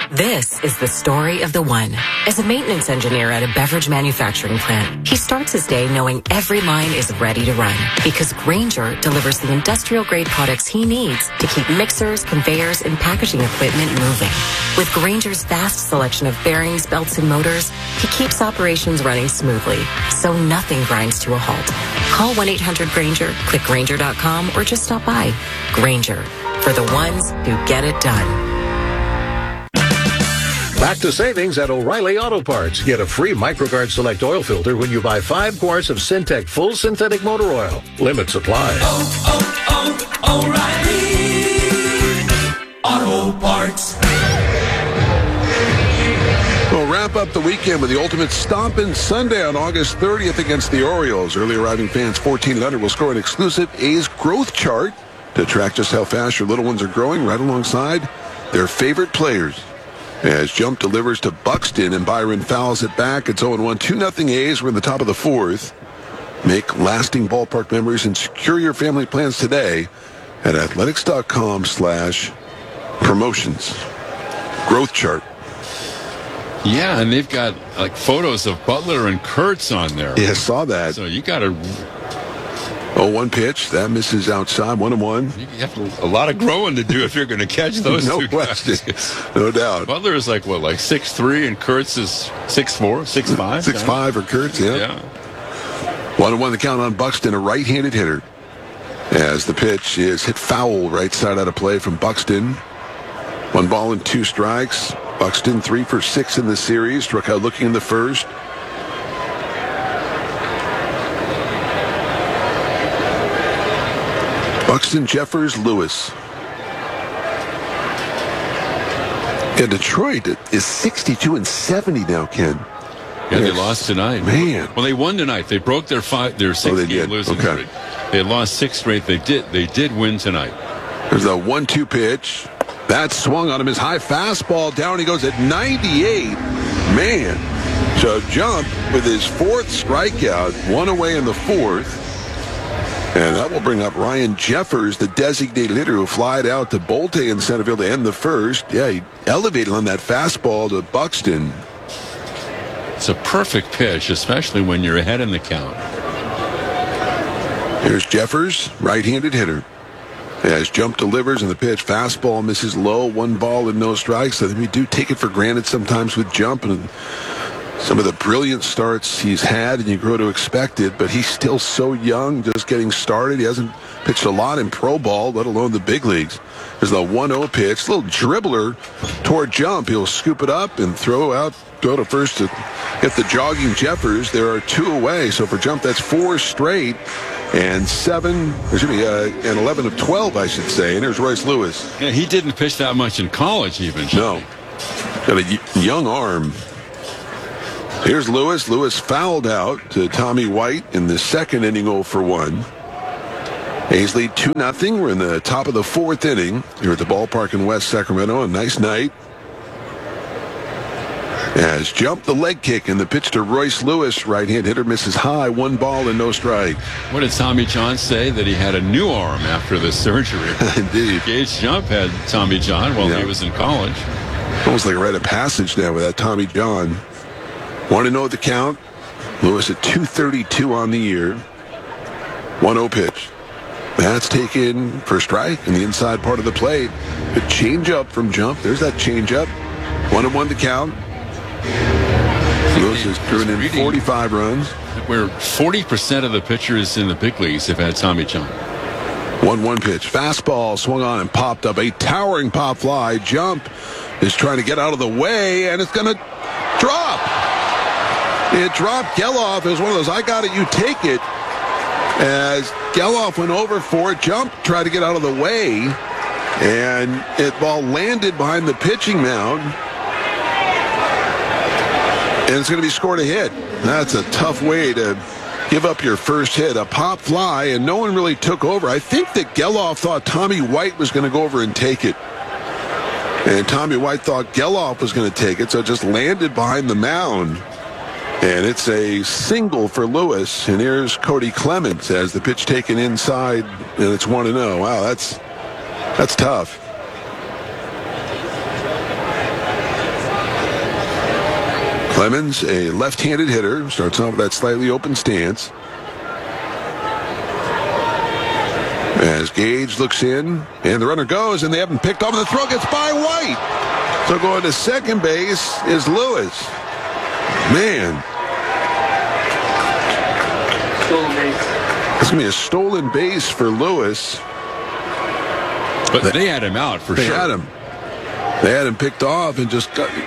This is the story of the one. As a maintenance engineer at a beverage manufacturing plant, he starts his day knowing every line is ready to run because Grainger delivers the industrial-grade products he needs to keep mixers, conveyors, and packaging equipment moving. With Grainger's vast selection of bearings, belts, and motors, he keeps operations running smoothly, so nothing grinds to a halt. Call 1-800-GRAINGER, click Grainger.com, or just stop by. Grainger, for the ones who get it done. Back to savings at O'Reilly Auto Parts. Get a free MicroGuard Select oil filter when you buy 5 quarts of Syntec full synthetic motor oil. Limit supply. O'Reilly Auto Parts. We'll wrap up the weekend with the ultimate stompin' Sunday on August 30th against the Orioles. Early arriving fans 14 and under will score an exclusive A's growth chart to track just how fast your little ones are growing right alongside their favorite players. As Jump delivers to Buxton and Byron fouls it back, it's 0-1, 2-0 A's. We're in the top of the 4th. Make lasting ballpark memories and secure your family plans today at athletics.com/promotions. Growth chart. Yeah, and they've got like photos of Butler and Kurtz on there. Yeah, saw that. So you got to... 0-1 pitch. That misses outside. 1-1. You have a lot of growing to do if you're going to catch those no two question. guys. No doubt. Butler is like 6'3", and Kurtz is 6'4", 6'5". 6'5" for Kurtz, yeah. 1-1 the count on Buxton, a right-handed hitter. As the pitch is hit foul right side out of play from Buxton. 1 ball and 2 strikes. Buxton 3 for 6 in the series. Struck out looking in the first. Buxton, Jeffers, Lewis. Yeah, Detroit is 62-70 now, Ken. Yeah, they lost tonight. Man. Well, they won tonight. They broke their 6-game losing streak. They had lost 6 straight. They did win tonight. There's a 1-2 pitch. That swung on him. His high fastball down. He goes at 98. Man. So Jump with his 4th strikeout, 1 away in the 4th. And that will bring up Ryan Jeffers, the designated hitter who flied out to Bolte in center field to end the first. Yeah, he elevated on that fastball to Buxton. It's a perfect pitch, especially when you're ahead in the count. Here's Jeffers, right-handed hitter. As Jump delivers and the pitch, fastball misses low, 1 ball and no strikes. I think we do take it for granted sometimes with Jump and some of the brilliant starts he's had, and you grow to expect it, but he's still so young, just getting started. He hasn't pitched a lot in pro ball, let alone the big leagues. There's the 1-0 pitch, little dribbler toward Jump. He'll scoop it up and throw to first to get the jogging Jeffers. There are 2 away, so for Jump, that's 4 straight, and 11 of 12, I should say. And there's Royce Lewis. Yeah, he didn't pitch that much in college, even. No, got a young arm. Here's Lewis. Lewis fouled out to Tommy White in the second inning, 0 for 1. A's lead 2-0. We're in the top of the 4th inning here at the ballpark in West Sacramento. A nice night. As Jump the leg kick and the pitch to Royce Lewis, right-hand hitter, misses high, 1 ball and no strike. What did Tommy John say? That he had a new arm after the surgery. Indeed. Gage Jump had Tommy John while he was in college. Almost like a rite of passage now with that Tommy John. 1-0 the count. Lewis at 232 on the year. 1-0 pitch. That's taken for strike in the inside part of the plate. The changeup from Jump. There's that changeup. 1-1 the count. Lewis has driven in 45 runs. Where 40% of the pitchers in the big leagues have had Tommy John. 1-1 pitch. Fastball swung on and popped up. A towering pop fly. Jump is trying to get out of the way, and it's going to drop. It dropped Geloff. It was one of those, I got it, you take it. As Geloff went over for it, Jump tried to get out of the way, and it ball landed behind the pitching mound. And it's going to be scored a hit. That's a tough way to give up your first hit. A pop fly, and no one really took over. I think that Geloff thought Tommy White was going to go over and take it. And Tommy White thought Geloff was going to take it, so it just landed behind the mound. And it's a single for Lewis. And here's Cody Clemens as the pitch taken inside, and it's 1-0. Wow, that's tough. Clemens, a left-handed hitter, starts off with that slightly open stance. As Gage looks in, and the runner goes, and they haven't picked off, and the throw gets by White. So going to second base is Lewis. Man. It's going to be a stolen base for Lewis. But they had him out for sure. They had him picked off and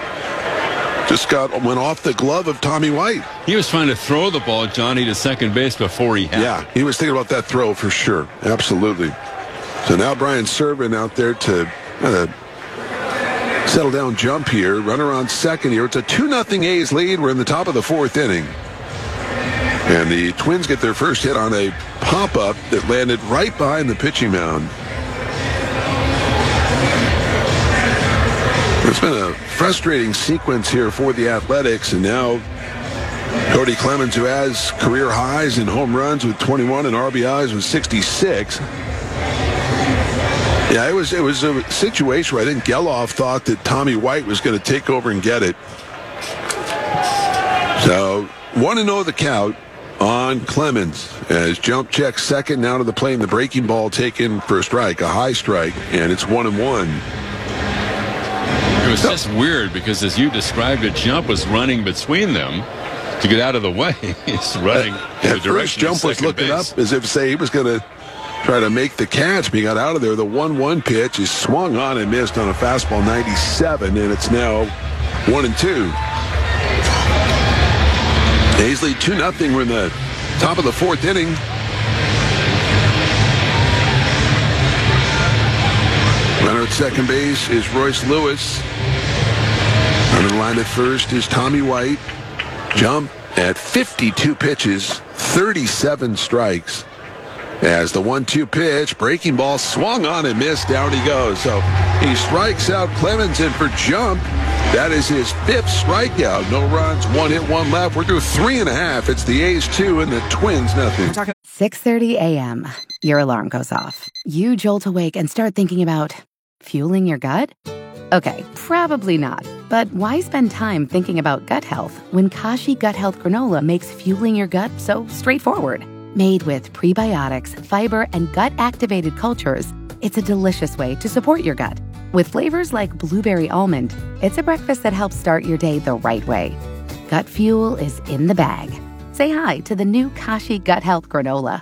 went off the glove of Tommy White. He was trying to throw the ball, Johnny, to second base before he had. Yeah, he was thinking about that throw for sure. Absolutely. So now Brian Serven out there to settle down jump here. Runner on second here. It's a 2-0 A's lead. We're in the top of the fourth inning. And the Twins get their first hit on a pop-up that landed right behind the pitching mound. It's been a frustrating sequence here for the Athletics, and now Cody Clemens, who has career highs in home runs with 21 and RBIs with 66. Yeah, it was a situation where I think Geloff thought that Tommy White was going to take over and get it. So 1-0 the count on Clemens as jump check second, now to the plate, and the breaking ball taken for a strike, a high strike, and it's 1-1. It was just weird because, as you described it, Jump was running between them to get out of the way. He's running in the direction Jump was looking base. up as if say he was going to try to make the catch, but he got out of there. The 1-1 pitch is swung on and missed on a fastball 97, and it's now 1-2. A's lead 2-0. We're in the top of the fourth inning. Runner at second base is Royce Lewis. Runner line at first is Tommy White. Jump at 52 pitches, 37 strikes. As the 1-2 pitch, breaking ball swung on and missed. Down he goes. So he strikes out Clemens, and for Jump, that is his fifth strikeout. No runs, 1 hit, 1 left. We're through 3.5. It's the A's 2 and the Twins nothing. 6:30 a.m. Your alarm goes off. You jolt awake and start thinking about fueling your gut? Okay, probably not. But why spend time thinking about gut health when Kashi Gut Health Granola makes fueling your gut so straightforward? Made with prebiotics, fiber, and gut-activated cultures, it's a delicious way to support your gut. With flavors like blueberry almond, it's a breakfast that helps start your day the right way. Gut fuel is in the bag. Say hi to the new Kashi Gut Health Granola.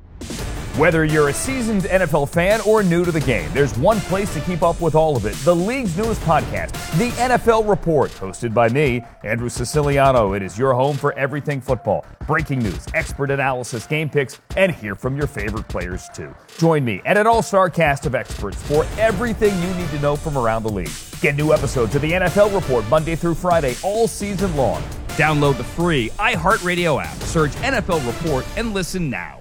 Whether you're a seasoned NFL fan or new to the game, there's one place to keep up with all of it. The league's newest podcast, The NFL Report, hosted by me, Andrew Siciliano. It is your home for everything football. Breaking news, expert analysis, game picks, and hear from your favorite players too. Join me and an all-star cast of experts for everything you need to know from around the league. Get new episodes of The NFL Report Monday through Friday all season long. Download the free iHeartRadio app, search NFL Report, and listen now.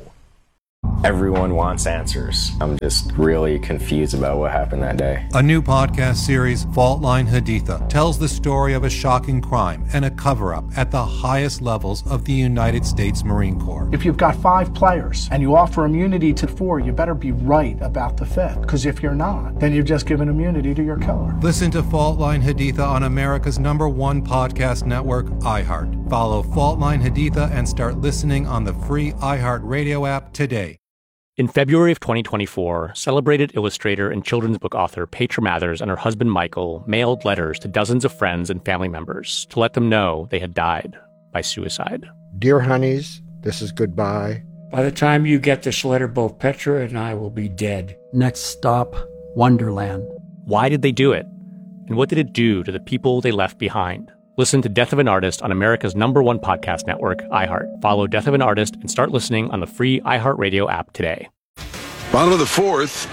Everyone wants answers. I'm just really confused about what happened that day. A new podcast series, Fault Line Haditha, tells the story of a shocking crime and a cover-up at the highest levels of the United States Marine Corps. If you've got 5 players and you offer immunity to 4, you better be right about the 5th. Because if you're not, then you've just given immunity to your killer. Listen to Fault Line Haditha on America's #1 podcast network, iHeart. Follow Fault Line Haditha and start listening on the free iHeart Radio app today. In February of 2024, celebrated illustrator and children's book author Petra Mathers and her husband Michael mailed letters to dozens of friends and family members to let them know they had died by suicide. Dear honeys, this is goodbye. By the time you get this letter, both Petra and I will be dead. Next stop, Wonderland. Why did they do it? And what did it do to the people they left behind? Listen to Death of an Artist on America's #1 podcast network, iHeart. Follow Death of an Artist and start listening on the free iHeartRadio app today. Bottom of the fourth,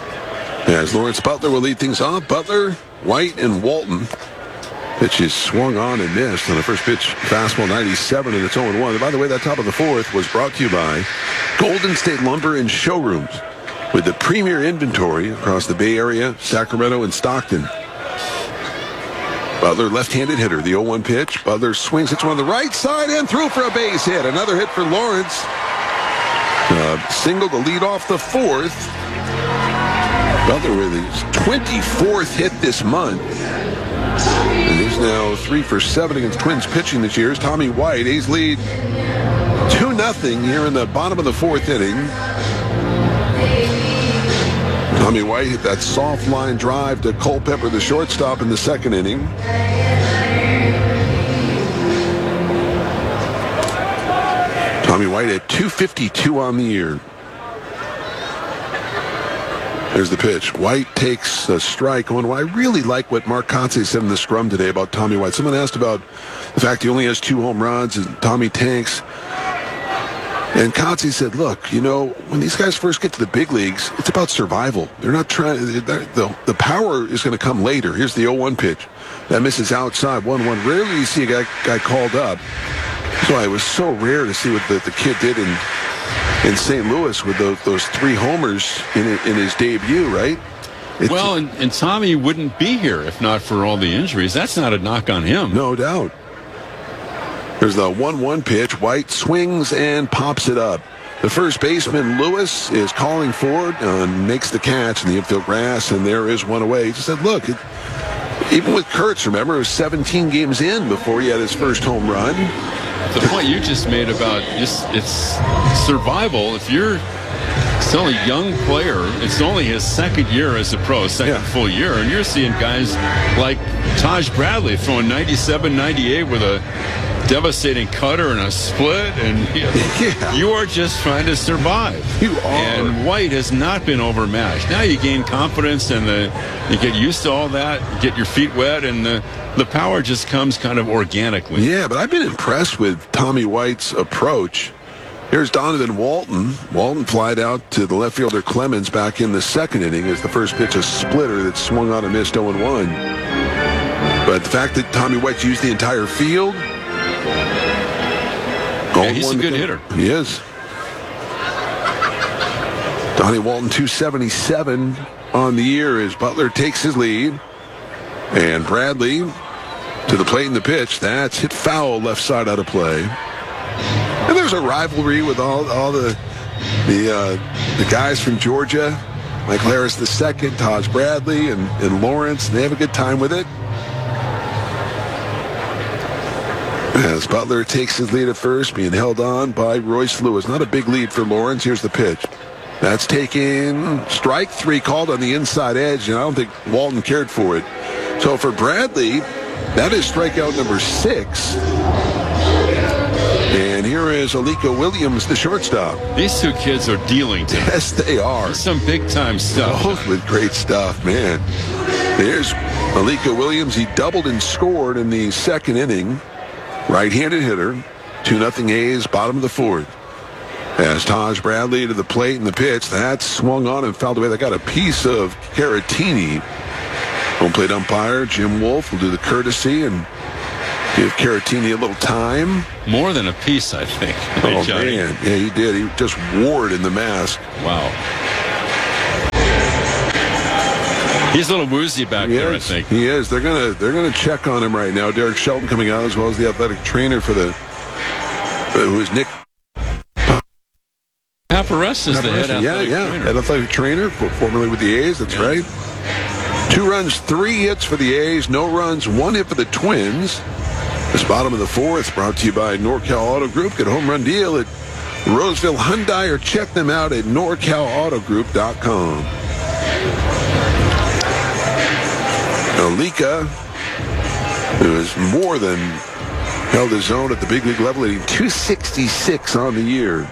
as Lawrence Butler will lead things off. Butler, White, and Walton. Pitch is swung on and missed on the first pitch. Fastball 97, and it's 0-1. And by the way, that top of the fourth was brought to you by Golden State Lumber and Showrooms, with the premier inventory across the Bay Area, Sacramento, and Stockton. Butler, left-handed hitter, the 0-1 pitch. Butler swings, hits one on the right side, and through for a base hit. Another hit for Lawrence. Single to lead off the fourth. Butler with his 24th hit this month. And he's now go 3 for 7 against Twins pitching this year is Tommy White. A's lead 2-0 here in the bottom of the 4th inning. Tommy White hit that soft line drive to Culpepper, the shortstop, in the 2nd inning. Tommy White at .252 on the year. There's the pitch. White takes a strike on. Well, I really like what Mark Kotsay said in the scrum today about Tommy White. Someone asked about the fact he only has 2 home runs and Tommy tanks. And Kotsay said, look, you know, when these guys first get to the big leagues, it's about survival. They're not trying, the power is going to come later. Here's the 0-1 pitch. That misses outside, 1-1. Rarely do you see a guy called up. So it was so rare to see what the kid did in St. Louis with those 3 homers in his debut, right? And Tommy wouldn't be here if not for all the injuries. That's not a knock on him. No doubt. There's the 1-1 pitch. White swings and pops it up. The first baseman, Lewis, is calling forward and makes the catch in the infield grass, and there is one away. He just said, look, even with Kurtz, remember, it was 17 games in before he had his first home run. The point you just made about it's survival. If you're still a young player, it's only his 2nd year as a pro, second full year, and you're seeing guys like Taj Bradley throwing 97, 98 with a devastating cutter and a split, and you are just trying to survive. You are. And White has not been overmatched. Now you gain confidence, and you get used to all that, get your feet wet, and the power just comes kind of organically. Yeah, but I've been impressed with Tommy White's approach. Here's Donovan Walton. Walton flied out to the left fielder Clemens back in the 2nd inning as the first pitch, a splitter that swung on and missed 0-1. But the fact that Tommy White's used the entire field, he's a good hitter. He is. Donnie Walton, 277 on the year as Butler takes his lead. And Bradley to the plate in the pitch. That's hit foul, left side out of play. And there's a rivalry with all the guys from Georgia. Michael Harris II, Taj Bradley, and Lawrence. They have a good time with it. As Butler takes his lead at first, being held on by Royce Lewis. Not a big lead for Lawrence. Here's the pitch. That's taken. Strike 3 called on the inside edge, and I don't think Walton cared for it. So for Bradley, that is strikeout number 6. And here is Alika Williams, the shortstop. These 2 kids are dealing tonight. Yes, they are. That's some big-time stuff. Both with great stuff, man. There's Alika Williams. He doubled and scored in the 2nd inning. Right-handed hitter. 2-0 A's, bottom of the 4th. As Taj Bradley to the plate in the pitch. That swung on and fouled away. That got a piece of Caratini. Home plate umpire Jim Wolf will do the courtesy and give Caratini a little time. More than a piece, I think. Oh, man. Yeah, he did. He just wore it in the mask. Wow. He's a little woozy back there, I think. He is. They're gonna check on him right now. Derek Shelton coming out, as well as the athletic trainer for who is Nick Paparessa is the head athletic trainer. Head athletic trainer, formerly with the A's. That's right. 2 runs, 3 hits for the A's. No runs, 1 hit for the Twins. This bottom of the 4th, brought to you by NorCal Auto Group. Get a home run deal at Roseville Hyundai, or check them out at NorCalAutoGroup.com. Alika, who has more than held his own at the big league level, hitting 266 on the year.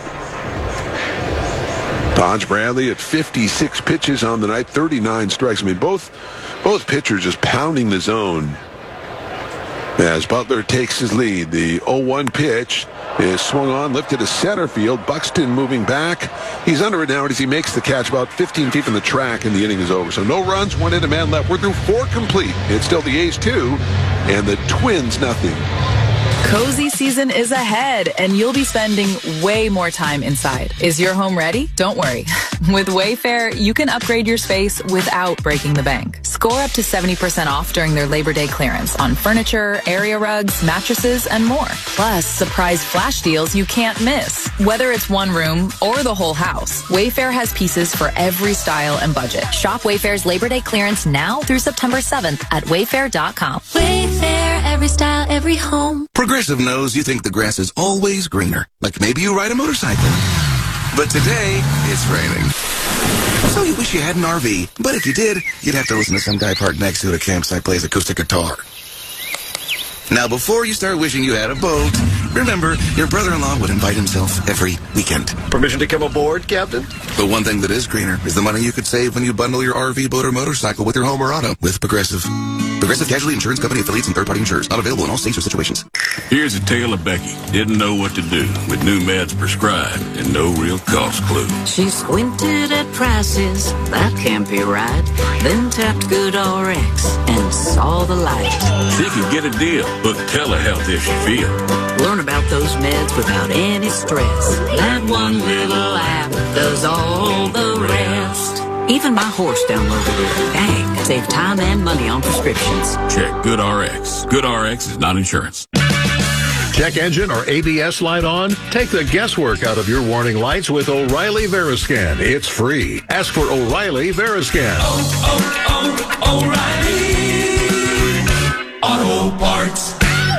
Taj Bradley at 56 pitches on the night, 39 strikes. I mean, both pitchers just pounding the zone. As Butler takes his lead, the 0-1 pitch is swung on, lifted to center field. Buxton moving back. He's under it now as he makes the catch about 15 feet from the track, and the inning is over. So no runs, 1 hit, a man left. We're through 4 complete. It's still the A's 2 and the Twins nothing. Cozy season is ahead, and you'll be spending way more time inside. Is your home ready? Don't worry. With Wayfair, you can upgrade your space without breaking the bank. Score up to 70% off during their Labor Day clearance on furniture, area rugs, mattresses, and more. Plus, surprise flash deals you can't miss. Whether it's one room or the whole house, Wayfair has pieces for every style and budget. Shop Wayfair's Labor Day clearance now through September 7th at wayfair.com. Wayfair. every style, every home. Progressive knows you think the grass is always greener. Like maybe you ride a motorcycle. But today, it's raining. So you wish you had an RV. But if you did, you'd have to listen to some guy parked next to it at a campsite plays acoustic guitar. Now, before you start wishing you had a boat, remember, your brother-in-law would invite himself every weekend. Permission to come aboard, Captain? But one thing that is greener is the money you could save when you bundle your RV, boat, or motorcycle with your home or auto with Progressive. Progressive Casualty Insurance Company affiliates and third-party insurers. Not available in all states or situations. Here's a tale of Becky. Didn't know what to do with new meds prescribed and no real cost clue. She squinted at prices, that can't be right. Then tapped GoodRx and saw the light. She could get a deal. Book telehealth if you feel. Learn about those meds without any stress. That one little app does all the rest. Even my horse downloaded it. Dang, save time and money on prescriptions. Check GoodRx. GoodRx is not insurance. Check engine or ABS light on? Take the guesswork out of your warning lights with O'Reilly Veriscan. It's free. Ask for O'Reilly Veriscan. O'Reilly Auto Parts.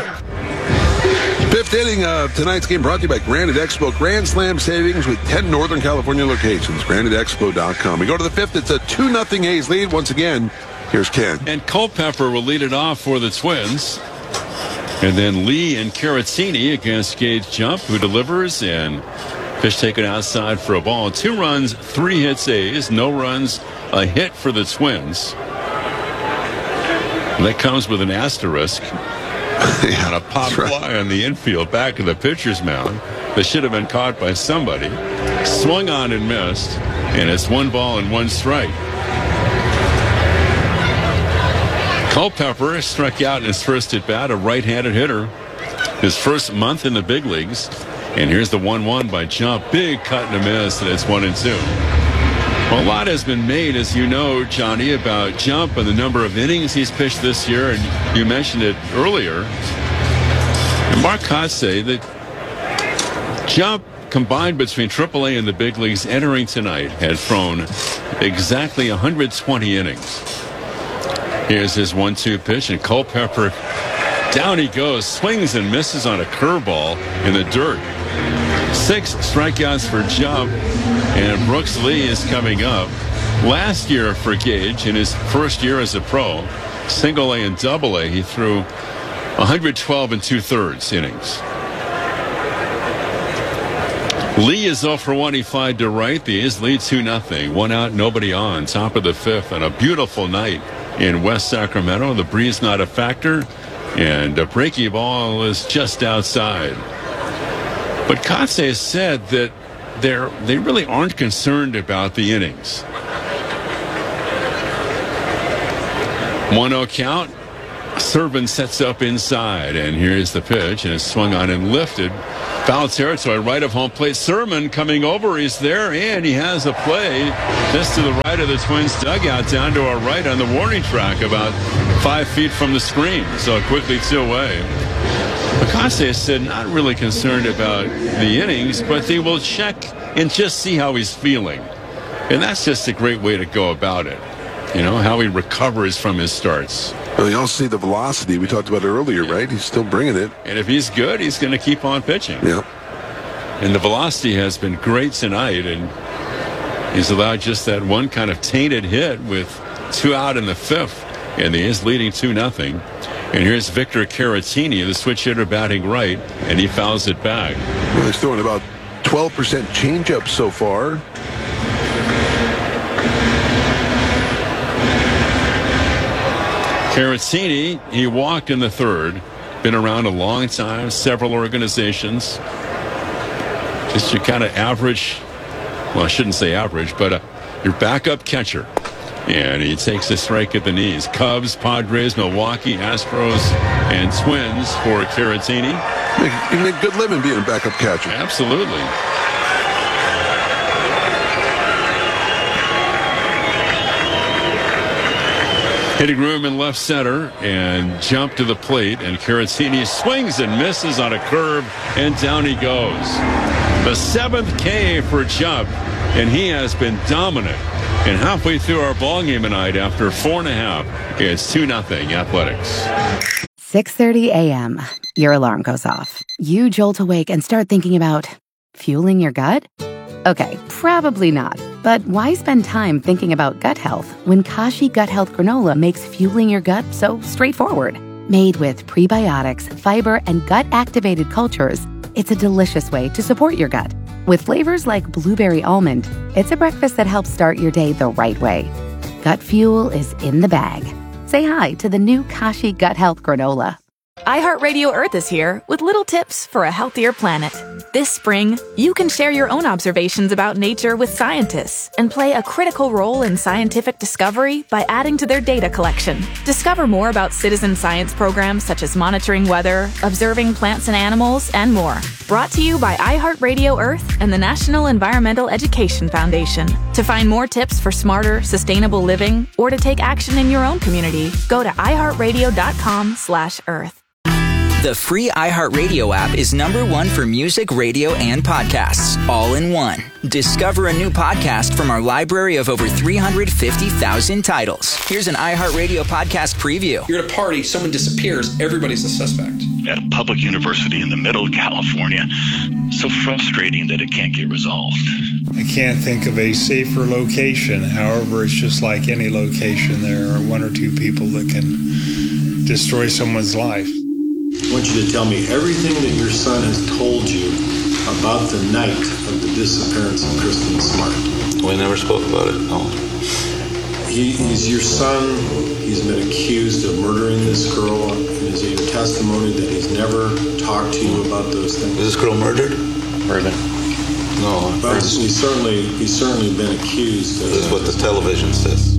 Fifth inning of tonight's game brought to you by Granite Expo. Grand Slam savings with 10 Northern California locations. GraniteExpo.com. We go to the fifth. It's a 2-0 A's lead. Once again, here's Ken. And Culpepper will lead it off for the Twins. And then Lee and Caratini against Gage Jump, who delivers, and pitch taken outside for a ball. 2 runs, 3 hits A's, no runs, a hit for the Twins. And that comes with an asterisk. And a pop fly on the infield back of the pitcher's mound that should have been caught by somebody. Swung on and missed, and it's 1 ball and 1 strike. Culpepper struck out in his first at-bat, a right-handed hitter. His first month in the big leagues. And here's the 1-1 by Jump. Big cut and a miss, and it's 1-2. Well, a lot has been made, as you know, Johnny, about Jump and the number of innings he's pitched this year, and you mentioned it earlier. And Mark Kotsay, that Jump, combined between AAA and the big leagues entering tonight, had thrown exactly 120 innings. Here's his 1-2 pitch, and Culpepper, down he goes, swings and misses on a curveball in the dirt. 6 strikeouts for Jump, and Brooks Lee is coming up. Last year for Gage, in his first year as a pro, single A and double A, he threw 112 2/3 innings. Lee is 0 for 1. He flied to right. The A's lead 2-0. 1 out, nobody on. Top of the 5th, and a beautiful night in West Sacramento. The breeze not a factor, and a breaking ball is just outside. But Kotsay said that they really aren't concerned about the innings. 1-0 count. Servin sets up inside, and here's the pitch, and it's swung on and lifted. Foul territory, right of home plate. Sermon coming over, he's there, and he has a play just to the right of the Twins dugout, down to our right on the warning track, about 5 feet from the screen. So quickly 2 away. Kotsay said not really concerned about the innings, but they will check and just see how he's feeling. And that's just a great way to go about it. You know, how he recovers from his starts. Well, you also see the velocity we talked about earlier, right? He's still bringing it. And if he's good, he's going to keep on pitching. Yeah. And the velocity has been great tonight, and he's allowed just that one kind of tainted hit with 2 out in the 5th, and he is leading 2-0. And here's Victor Caratini, the switch hitter, batting right, and he fouls it back. Well, he's throwing about 12% changeup so far. Caratini, he walked in the 3rd. Been around a long time, several organizations. Just your kind of average, well, I shouldn't say average, but your backup catcher. And he takes a strike at the knees. Cubs, Padres, Milwaukee, Astros, and Twins for Caratini. You make good living being a backup catcher. Absolutely. Hitting room in left center, and Jump to the plate, and Caratini swings and misses on a curve, and down he goes. The 7th K for Jump, and he has been dominant. And halfway through our ballgame tonight, after 4.5, it's 2-0 Athletics. 6:30 a.m. Your alarm goes off. You jolt awake and start thinking about fueling your gut? Okay, probably not. But why spend time thinking about gut health when Kashi Gut Health Granola makes fueling your gut so straightforward? Made with prebiotics, fiber, and gut-activated cultures, it's a delicious way to support your gut. With flavors like blueberry almond, it's a breakfast that helps start your day the right way. Gut fuel is in the bag. Say hi to the new Kashi Gut Health Granola. iHeartRadio Earth is here with little tips for a healthier planet. This spring, you can share your own observations about nature with scientists and play a critical role in scientific discovery by adding to their data collection. Discover more about citizen science programs such as monitoring weather, observing plants and animals, and more. Brought to you by iHeartRadio Earth and the National Environmental Education Foundation. To find more tips for smarter, sustainable living or to take action in your own community, go to iHeartRadio.com/Earth. The free iHeartRadio app is #1 for music, radio, and podcasts, all in one. Discover a new podcast from our library of over 350,000 titles. Here's an iHeartRadio podcast preview. You're at a party, someone disappears, everybody's a suspect. At a public university in the middle of California, so frustrating that it can't get resolved. I can't think of a safer location. However, it's just like any location. There are one or two people that can destroy someone's life. I want you to tell me everything that your son has told you about the night of the disappearance of Kristen Smart. We never spoke about it, no. He's your son. He's been accused of murdering this girl. And is it your testimony that he's never talked to you about those things? Is this girl murdered? Murdered. No. But he's certainly been accused. This is what the television says.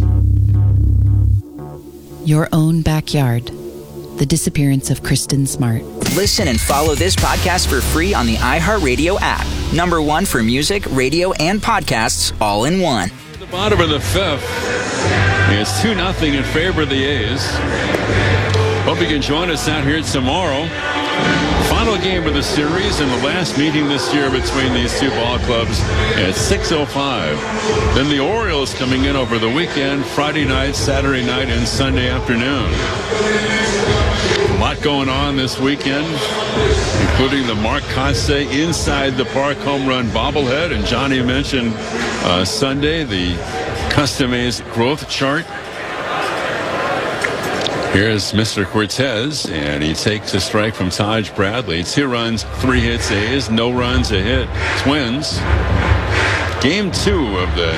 Your own backyard. The disappearance of Kristen Smart. Listen and follow this podcast for free on the iHeartRadio app. #1 for music, radio, and podcasts, all in one. The bottom of the fifth. It's 2-0 in favor of the A's. Hope you can join us out here tomorrow. Final game of the series and the last meeting this year between these two ball clubs at 6:05. Then the Orioles coming in over the weekend, Friday night, Saturday night, and Sunday afternoon. A lot going on this weekend, including the Mark Kotsay Inside the Park home run bobblehead. And Johnny mentioned Sunday, the Custom A's growth chart. Here's Mr. Cortez, and he takes a strike from Taj Bradley. 2 runs, 3 hits A's, no runs, a hit Twins. Game 2 of the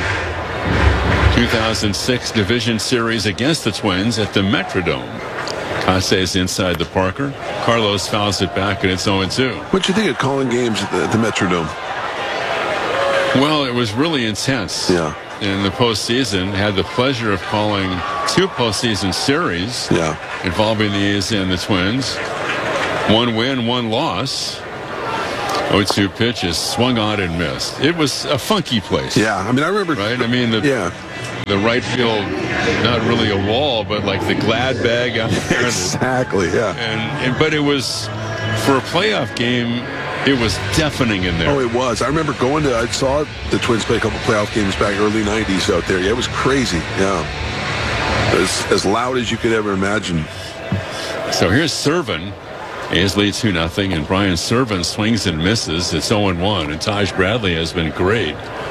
2006 Division Series against the Twins at the Metrodome. Kotsay's inside the Parker. Carlos fouls it back, and it's 0-2. What'd you think of calling games at the Metrodome? Well, it was really intense. Yeah. In the postseason, had the pleasure of calling 2 postseason series involving the A's and the Twins. 1 win, 1 loss. 0-2 pitches, swung on and missed. It was a funky place. Yeah, I mean, I remember. Right? I mean, the right field, not really a wall, but like the glad bag out there. Exactly, yeah. But it was, for a playoff game, it was deafening in there. Oh, it was. I remember I saw the Twins play a couple playoff games back early 90s out there. Yeah, it was crazy. Yeah. It was as loud as you could ever imagine. So here's Servin. A's lead 2-0, and Brian Servin swings and misses. It's 0-1, and Taj Bradley has been great.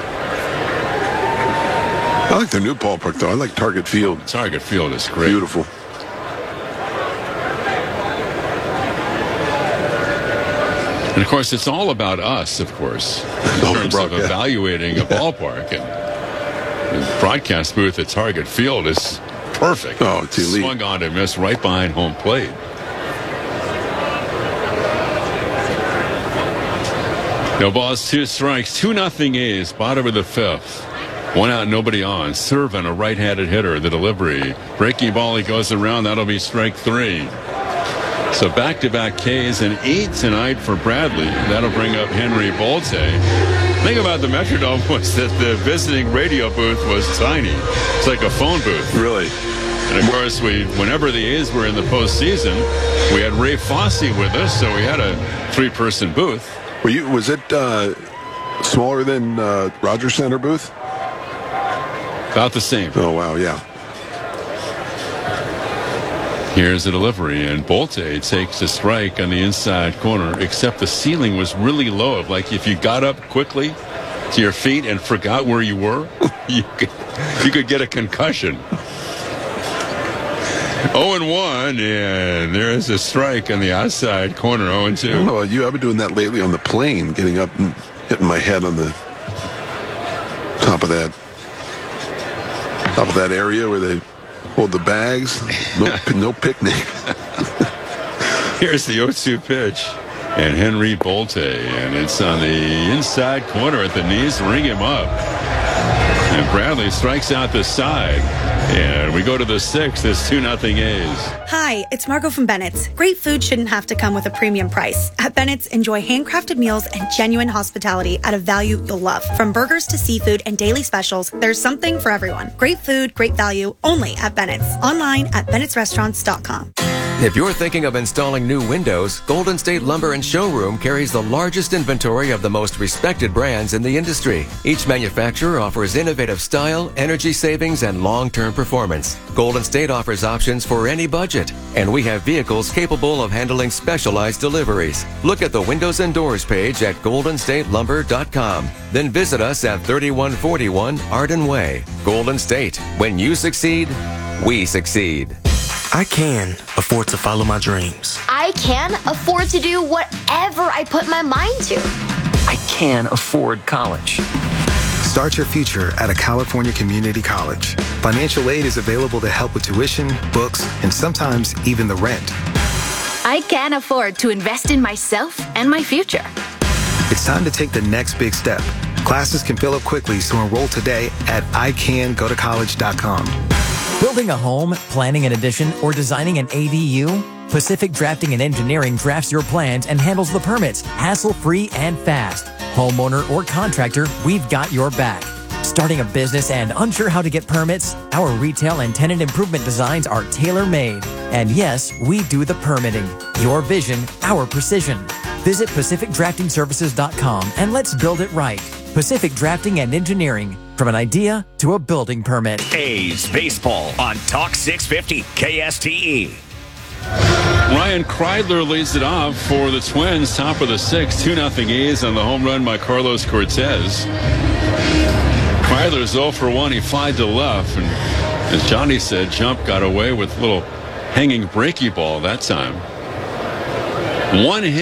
I like the new ballpark, though. I like Target Field. Target Field is great. Beautiful. And, of course, it's all about us, of course, in terms of evaluating a ballpark. And the broadcast booth at Target Field is perfect. Oh, it's elite. Swung on and missed right behind home plate. No balls, 2 strikes, 2-0 A's, bottom of the fifth. 1 out, nobody on. Servin, a right-handed hitter, the delivery. Breaking ball, he goes around. That'll be strike 3. So back-to-back Ks and 8 tonight for Bradley. That'll bring up Henry Bolte. The thing about the Metrodome was that the visiting radio booth was tiny. It's like a phone booth. Really? And, of course, whenever the A's were in the postseason, we had Ray Fosse with us, so we had a 3-person booth. Was it smaller than Rogers Center booth? About the same. Oh, wow, yeah. Here's a delivery, and Bolte takes a strike on the inside corner, except the ceiling was really low. Like if you got up quickly to your feet and forgot where you were, you could get a concussion. 0-1, and there's a strike on the outside corner, 0-2. I don't know about you. I've been doing that lately on the plane, getting up and hitting my head on the top of that area where they hold the bags. No picnic. Here's the 0-2 pitch. And Henry Bolte, and it's on the inside corner at the knees. Ring him up. And Bradley strikes out the side. And we go to the sixth. It's 2-0 A's. Hi, it's Margot from Bennett's. Great food shouldn't have to come with a premium price. At Bennett's, enjoy handcrafted meals and genuine hospitality at a value you'll love. From burgers to seafood and daily specials, there's something for everyone. Great food, great value, only at Bennett's. Online at bennettsrestaurants.com. If you're thinking of installing new windows, Golden State Lumber and Showroom carries the largest inventory of the most respected brands in the industry. Each manufacturer offers innovative style, energy savings, and long-term performance. Golden State offers options for any budget, and we have vehicles capable of handling specialized deliveries. Look at the Windows and Doors page at goldenstatelumber.com. Then visit us at 3141 Arden Way. Golden State. When you succeed, we succeed. I can afford to follow my dreams. I can afford to do whatever I put my mind to. I can afford college. Start your future at a California community college. Financial aid is available to help with tuition, books, and sometimes even the rent. I can afford to invest in myself and my future. It's time to take the next big step. Classes can fill up quickly, so enroll today at icangotocollege.com. Building a home, planning an addition, or designing an ADU? Pacific Drafting and Engineering drafts your plans and handles the permits, hassle-free and fast. Homeowner or contractor, we've got your back. Starting a business and unsure how to get permits? Our retail and tenant improvement designs are tailor-made. And yes, we do the permitting. Your vision, our precision. Visit PacificDraftingServices.com and let's build it right. Pacific Drafting and Engineering. From an idea to a building permit. A's baseball on Talk 650 KSTE. Ryan Kreidler leads it off for the Twins, top of the sixth. 2-0 A's on the home run by Carlos Cortez. Kreidler's 0 for 1. He flied to left. And as Johnny said, Jump got away with a little hanging breaky ball that time. One hit.